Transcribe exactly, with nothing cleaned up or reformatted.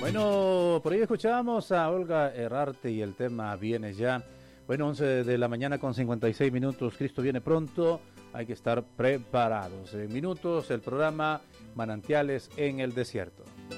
Bueno, por ahí escuchábamos a Olga Herrarte y el tema Viene Ya. Bueno, once de la mañana con cincuenta y seis minutos, Cristo viene pronto, hay que estar preparados. En minutos, el programa Manantiales en el Desierto.